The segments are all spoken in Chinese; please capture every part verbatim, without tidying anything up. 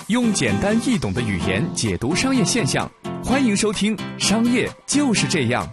用简单易懂的语言解读商业现象，欢迎收听《商业就是这样》。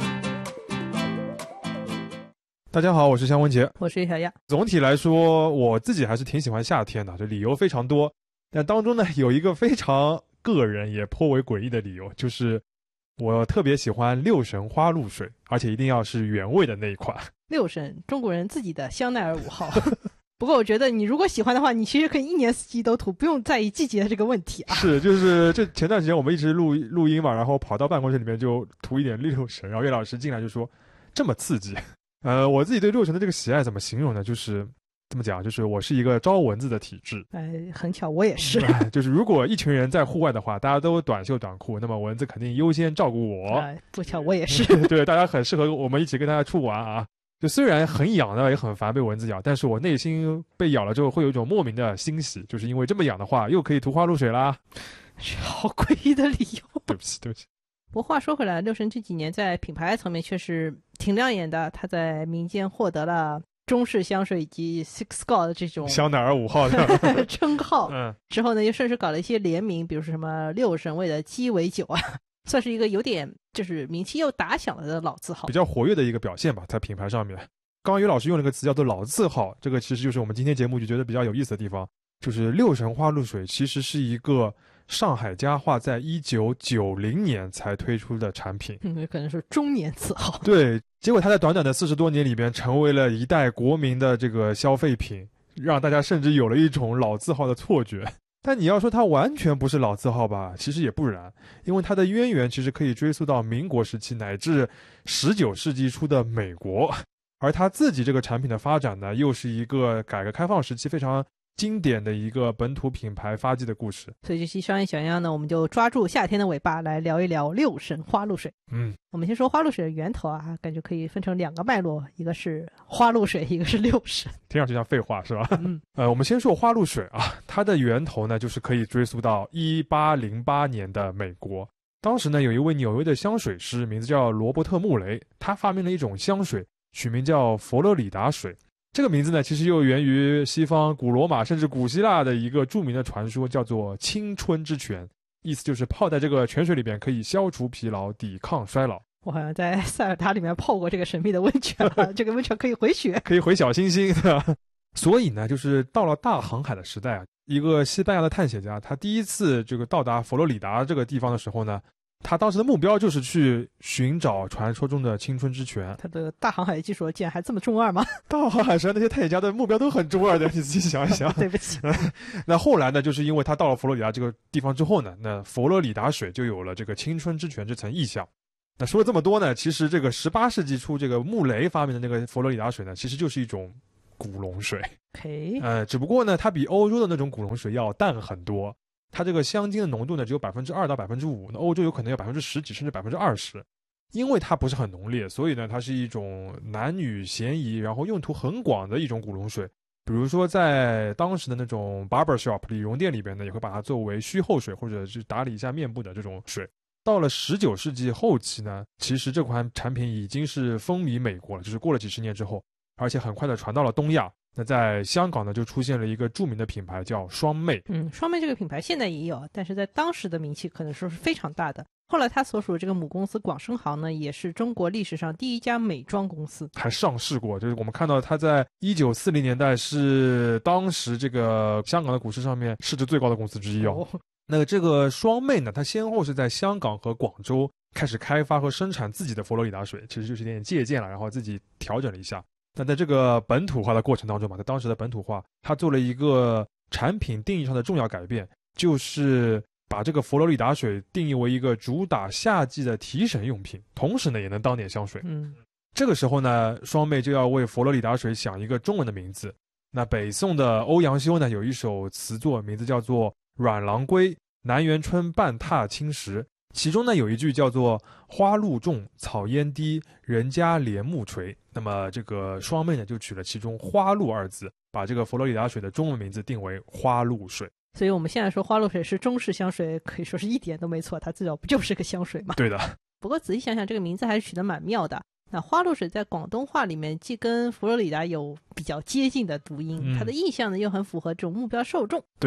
大家好，我是香文杰， 我是小亚。 总体来说，我自己还是挺喜欢夏天的，这理由非常多。但当中呢，有一个非常个人也颇为诡异的理由，就是我特别喜欢六神花露水，而且一定要是原味的那一款。 六神，中国人自己的香奈儿五号。不过我觉得你如果喜欢的话，你其实可以一年四季都涂，不用在意季节的这个问题啊。 是，就是这前段时间我们一直录录音嘛，然后跑到办公室里面就涂一点六神，然后岳老师进来就说这么刺激。呃，我自己对六神的这个喜爱怎么形容呢？就是这么讲，就是我是一个招蚊子的体质。 哎，很巧，我也是。 哎、就是如果一群人在户外的话，大家都短袖短裤，那么蚊子肯定优先照顾我。 哎，不巧，我也是。 对，大家很适合我们一起跟大家出玩啊。就虽然很痒的也很烦被蚊子咬，但是我内心被咬了之后会有一种莫名的欣喜，就是因为这么痒的话又可以涂花露水啦。 好诡异的理由。 对不起对不起。 不过话说回来，六神这几年在品牌层面确实挺亮眼的，他在民间获得了中式香水以及 Six God 这种香奈儿五号的称号。 嗯， 之后呢又顺势搞了一些联名，比如说什么六神味的鸡尾酒啊，算是一个有点就是名气又打响了的老字号， 比较活跃的一个表现吧，在品牌上面。刚刚于老师用了一个词叫做老字号，这个其实就是我们今天节目就觉得比较有意思的地方，就是六神花露水其实是一个上海家化在一九九零年才推出的产品， 嗯，可能是中年字号。 对，结果它在短短的四十多年里边成为了一代国民的这个消费品，让大家甚至有了一种老字号的错觉。但你要说它完全不是老字号吧，其实也不然，因为它的渊源其实可以追溯到民国时期乃至十九世纪初的美国，而它自己这个产品的发展呢，又是一个改革开放时期非常经典的一个本土品牌发迹的故事。 所以这期商业小样呢，我们就抓住夏天的尾巴来聊一聊六神花露水。 嗯， 我们先说花露水的源头啊，感觉可以分成两个脉络，一个是花露水，一个是六神。 听上去像废话是吧？ 嗯， 呃，我们先说花露水啊，它的源头呢，就是可以追溯到一八零八年的美国。当时呢，有一位纽约的香水师，名字叫罗伯特·穆雷，他发明了一种香水，取名叫佛罗里达水。这个名字呢，其实又源于西方古罗马甚至古希腊的一个著名的传说，叫做青春之泉，意思就是泡在这个泉水里边可以消除疲劳，抵抗衰老。 我好像在塞尔达里面泡过这个神秘的温泉了，这个温泉可以回血， 可以回小星星的。所以呢，就是到了大航海的时代啊，一个西班牙的探险家，他第一次这个到达佛罗里达这个地方的时候呢，他当时的目标就是去寻找传说中的青春之泉。 他的大航海技术竟然还这么中二吗？ 大航海时代那些探险家的目标都很中二的，你仔细想一想。 对不起。 那后来呢，就是因为他到了佛罗里达这个地方之后呢，那佛罗里达水就有了这个青春之泉这层意象。那说了这么多呢，其实这个十八世纪初这个穆雷发明的那个佛罗里达水呢，其实就是一种古龙水。 Okay. 呃，只不过呢，它比欧洲的那种古龙水要淡很多。它这个香精的浓度呢只有百分之二到百分之五，那欧洲有可能有百分之十几甚至百分之二十。因为它不是很浓烈，所以呢，它是一种男女嫌疑，然后用途很广的一种古龙水。比如说在当时的那种 barber shop 理容店里边呢，也会把它作为虚后水或者是打理一下面部的这种水。到了十九世纪后期呢，其实这款产品已经是风靡美国了，就是过了几十年之后，而且很快的传到了东亚。那在香港呢，就出现了一个著名的品牌叫双妹。 嗯，双妹这个品牌现在也有，但是在当时的名气可能说是非常大的。后来他所属的这个母公司广生行呢，也是中国历史上第一家美妆公司， 还上市过。就是我们看到它在一九四零年代是当时这个香港的股市上面市值最高的公司之一哦。哦那这个双妹呢，它先后是在香港和广州开始开发和生产自己的佛罗里达水，其实就是有点借鉴了，然后自己调整了一下。但在这个本土化的过程当中嘛，在当时的本土化，它做了一个产品定义上的重要改变，就是把这个佛罗里达水定义为一个主打夏季的提神用品，同时呢也能当点香水。 嗯， 这个时候呢，双妹就要为佛罗里达水想一个中文的名字。那北宋的欧阳修呢，有一首词作，名字叫做《阮郎归南园春半踏青石》，其中呢有一句叫做花露重草烟低人家帘幕垂。那么这个双妹呢就取了其中花露二字，把这个佛罗里达水的中文名字定为花露水。 所以我们现在说花露水是中式香水，可以说是一点都没错，它至少不就是个香水嘛。 对的。 不过仔细想想，这个名字还是取得蛮妙的。那花露水在广东话里面既跟佛罗里达有比较接近的读音、嗯、它的意象呢又很符合这种目标受众。 对的。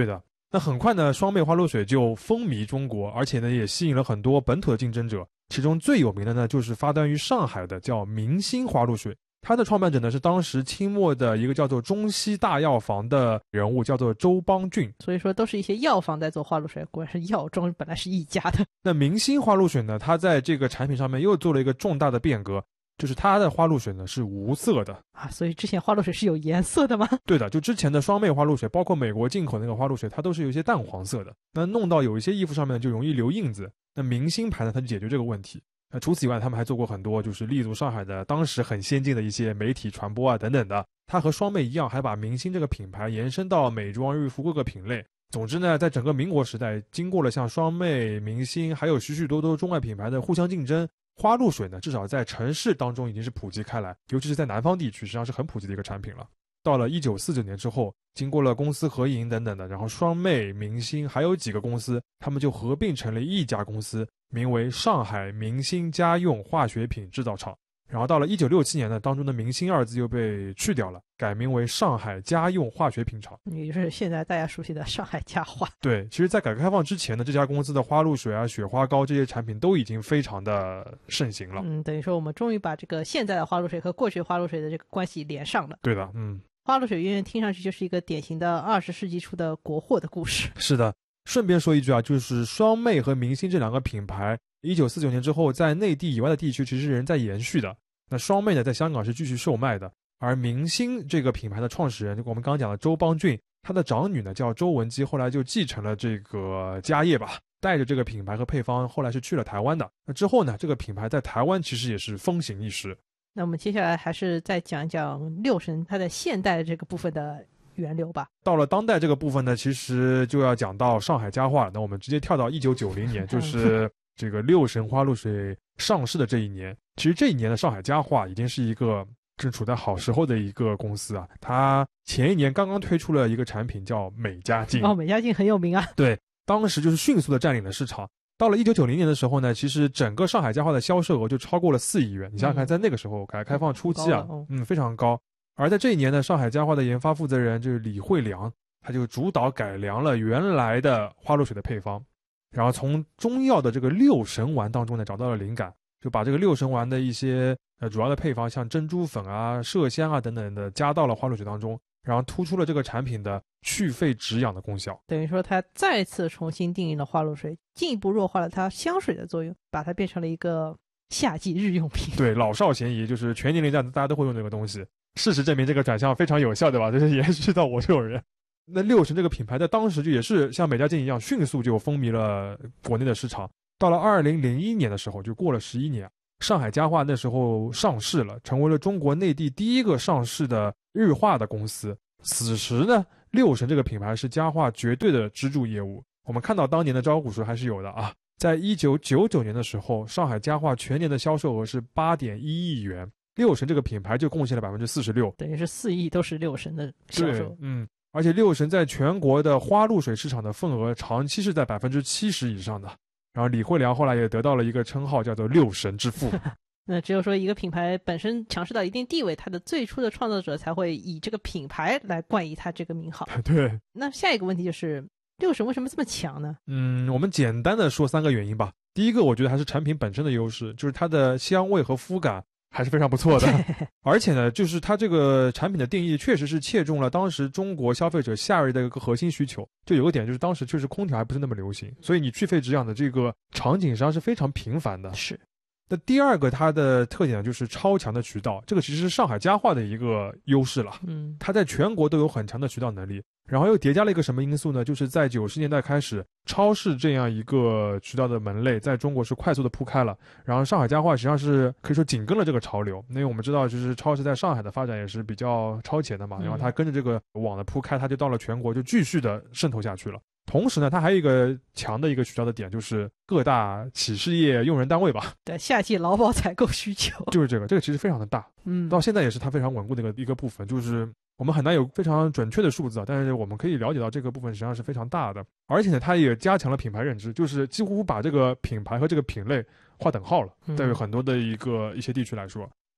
那很快呢，双妹花露水就风靡中国，而且呢也吸引了很多本土的竞争者。其中最有名的呢就是发端于上海的叫明星花露水，它的创办者呢是当时清末的一个叫做中西大药房的人物，叫做周邦俊。 所以说都是一些药房在做花露水，果然是药妆本来是一家的。 那明星花露水呢，它在这个产品上面又做了一个重大的变革，就是它的花露水呢是无色的啊，所以之前花露水是有颜色的吗？ 对的，就之前的双妹花露水，包括美国进口那个花露水，它都是有一些淡黄色的，那弄到有一些衣服上面就容易留印子。那明星牌呢，它就解决这个问题。那除此以外，他们还做过很多就是立足上海的当时很先进的一些媒体传播啊等等的。它和双妹一样，还把明星这个品牌延伸到美妆日服各个品类。总之呢，在整个民国时代，经过了像双妹、明星还有许许多多中外品牌的互相竞争，花露水呢至少在城市当中已经是普及开来，尤其是在南方地区实际上是很普及的一个产品了。到了一九四九年之后，经过了公司合营等等的，然后双妹、明星还有几个公司，他们就合并成了一家公司，名为上海明星家用化学品制造厂。然后到了一九六七年呢，当中的明星二字又被去掉了，改名为上海家用化学品厂， 也就是现在大家熟悉的上海家化。 对，其实在改革开放之前呢，这家公司的花露水啊、雪花膏这些产品都已经非常的盛行了。 嗯，等于说我们终于把这个现在的花露水和过去花露水的这个关系连上了。 对的，嗯， 花露水远远听上去就是一个典型的二十世纪初的国货的故事。 是的，顺便说一句啊，就是双妹和明星这两个品牌一九四九年之后在内地以外的地区其实仍在延续的。那双妹呢在香港是继续售卖的，而明星这个品牌的创始人我们刚刚讲的周邦俊，他的长女呢叫周文姬，后来就继承了这个家业吧，带着这个品牌和配方后来是去了台湾的。那之后呢，这个品牌在台湾其实也是风行一时。 那我们接下来还是再讲一讲六神它的现代这个部分的源流吧。 到了当代这个部分呢，其实就要讲到上海家化。那我们直接跳到一九九零年，就是这个六神花露水上市的这一年。其实这一年的上海家化已经是一个正处在好时候的一个公司啊。它前一年刚刚推出了一个产品叫美加净。 哦，美加净很有名啊。 对，当时就是迅速的占领了市场。到了一九九零年的时候呢，其实整个上海家化的销售额就超过了四亿元。你想想看，在那个时候改革开放初期啊， 嗯， 嗯，非常高。而在这一年呢，上海家化的研发负责人就是李惠良，他就主导改良了原来的花露水的配方，然后从中药的这个六神丸当中呢找到了灵感，就把这个六神丸的一些呃主要的配方，像珍珠粉啊、麝香啊等等的加到了花露水当中，然后突出了这个产品的去肺止痒的功效。 等于说它再次重新定义了花露水，进一步弱化了它香水的作用，把它变成了一个夏季日用品。 对，老少咸宜，就是全年龄段大家都会用这个东西。事实证明这个转向非常有效，对吧？就是延续到我这种人。那六神这个品牌在当时就也是像美加净一样，迅速就风靡了国内的市场。到了二零零一年的时候，就过了十一年，上海家化那时候上市了，成为了中国内地第一个上市的日化的公司。此时呢，六神这个品牌是家化绝对的支柱业务。我们看到当年的招股书还是有的啊。在一九九九年的时候，上海家化全年的销售额是八点一亿元，六神这个品牌就贡献了百分之四十六， 等于是四亿都是六神的销售。 嗯，而且六神在全国的花露水市场的份额长期是在百分之七十以上的。然后李惠良后来也得到了一个称号，叫做六神之父。 那只有说一个品牌本身强势到一定地位，它的最初的创造者才会以这个品牌来冠以它这个名号。 对。 那下一个问题就是六神为什么这么强呢？ 嗯，我们简单的说三个原因吧。第一个，我觉得还是产品本身的优势，就是它的香味和肤感还是非常不错的。而且呢，就是它这个产品的定义确实是切中了当时中国消费者夏日的一个核心需求。就有个点就是当时确实空调还不是那么流行，所以你去肺止痒的这个场景上是非常频繁的。 是。 那第二个它的特点就是超强的渠道，这个其实是上海家化的一个优势了。 嗯， 它在全国都有很强的渠道能力，然后又叠加了一个什么因素呢？就是在九十年代开始，超市这样一个渠道的门类在中国是快速的铺开了，然后上海家化实际上是可以说紧跟了这个潮流。因为我们知道就是超市在上海的发展也是比较超前的嘛，然后它跟着这个网的铺开，它就到了全国就继续的渗透下去了。同时呢，它还有一个强的一个渠道的点，就是各大企事业用人单位吧， 对夏季劳保采购需求， 就是这个，这个其实非常的大， 嗯， 到现在也是它非常稳固的一个一个部分，就是我们很难有非常准确的数字啊，但是我们可以了解到这个部分实际上是非常大的，而且呢，它也加强了品牌认知，就是几乎把这个品牌和这个品类划等号了，对于很多的一个一些地区来说。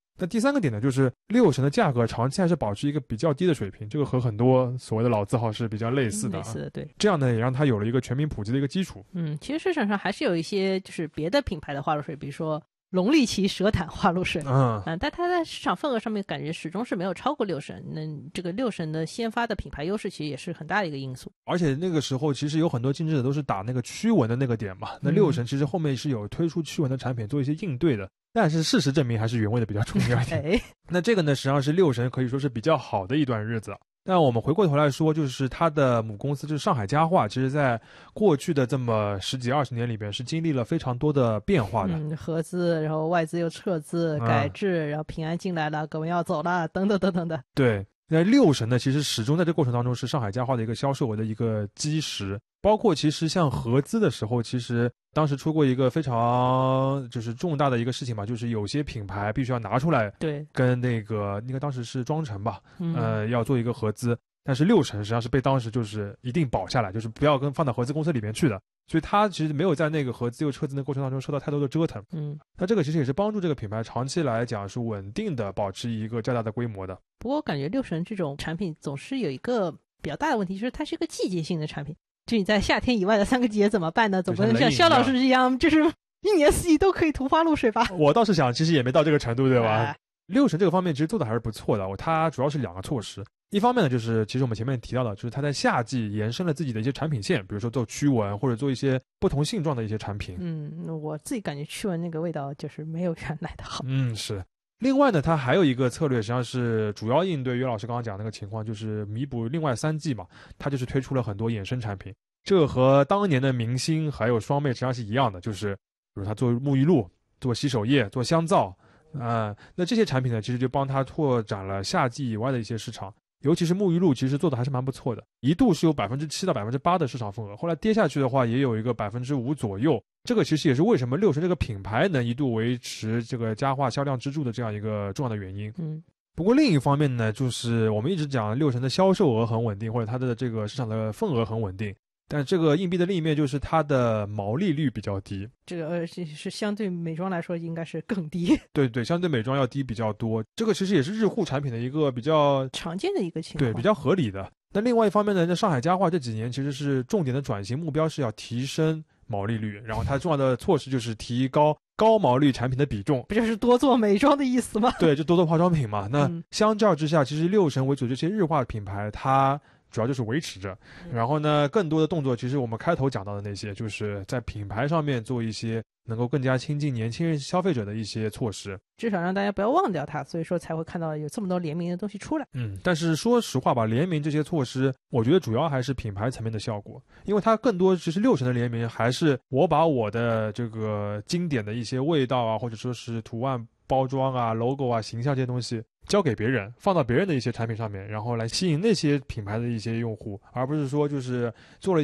那第三个点呢，就是六神的价格长期还是保持一个比较低的水平，这个和很多所谓的老字号是比较类似的、啊， 类似的，对。 这样呢，也让它有了一个全民普及的一个基础。 嗯，其实市场上还是有一些就是别的品牌的花露水，比如说龙力奇蛇胆花露水， 嗯嗯，但它在市场份额上面感觉始终是没有超过六神。那这个六神的先发的品牌优势其实也是很大的一个因素。 而且那个时候其实有很多竞争者都是打那个驱蚊的那个点嘛，那六神其实后面是有推出驱蚊的产品做一些应对的。但是事实证明还是原味的比较重要一点。 哎， 那这个呢，实际上是六神可以说是比较好的一段日子。那我们回过头来说，就是它的母公司就是上海家化，其实在过去的这么十几二十年里边是经历了非常多的变化的。 嗯，合资，然后外资又撤资、改制，然后平安进来了，葛文要走了，等等等等的。 对，那六神呢，其实始终在这个过程当中是上海家化的一个销售额的一个基石。包括其实像合资的时候，其实当时出过一个非常就是重大的一个事情嘛，就是有些品牌必须要拿出来， 对， 跟那个应该当时是庄臣吧， 嗯、 呃，要做一个合资，但是六神实际上是被当时就是一定保下来，就是不要跟放到合资公司里面去的，所以它其实没有在那个合资又撤资的过程当中受到太多的折腾。 嗯， 那这个其实也是帮助这个品牌长期来讲是稳定的保持一个较大的规模的。 不过我感觉六神这种产品总是有一个比较大的问题，就是它是一个季节性的产品。就你在夏天以外的三个季节怎么办呢？总不能像肖老师一样，就是一年四季都可以涂花露水吧？ 我倒是想，其实也没到这个程度，对吧？ 哎、 六神这个方面其实做的还是不错的。它主要是两个措施，一方面呢，就是其实我们前面提到的，就是它在夏季延伸了自己的一些产品线，比如说做驱蚊或者做一些不同性状的一些产品。 嗯，我自己感觉驱蚊那个味道就是没有原来的好。 嗯，是。另外呢，它还有一个策略，实际上是主要应对于老师刚刚讲那个情况，就是弥补另外三季嘛，它就是推出了很多衍生产品。这个和当年的明星还有双妹实际上是一样的，就是比如它做沐浴露、做洗手液、做香皂，啊、呃，那这些产品呢，其实就帮它拓展了夏季以外的一些市场。尤其是沐浴露，其实做的还是蛮不错的，一度是有百分之七到百分之八的市场份额，后来跌下去的话，也有一个百分之五左右。这个其实也是为什么六神这个品牌能一度维持这个家化销量支柱的这样一个重要的原因。 嗯。 不过另一方面呢，就是我们一直讲六神的销售额很稳定，或者它的这个市场的份额很稳定。但这个硬币的另一面就是它的毛利率比较低， 这个呃是相对美妆来说应该是更低。 对对，相对美妆要低比较多。这个其实也是日护产品的一个比较常见的一个情况， 对，比较合理的。那另外一方面呢，在上海家化这几年其实是重点的转型目标是要提升毛利率，然后它重要的措施就是提高高毛利产品的比重， 不就是多做美妆的意思吗？ 对，就多做化妆品嘛。那相较之下，其实六神为主这些日化品牌，它主要就是维持着，然后呢，更多的动作其实我们开头讲到的那些，就是在品牌上面做一些能够更加亲近年轻人消费者的一些措施， 至少让大家不要忘掉它，所以说才会看到有这么多联名的东西出来。 嗯，但是说实话吧，联名这些措施，我觉得主要还是品牌层面的效果，因为它更多其实六神的联名还是我把我的这个经典的一些味道啊，或者说是图案、包装啊、logo 啊、形象这些东西交给别人，放到别人的一些产品上面，然后来吸引那些品牌的一些用户，而不是说就是做了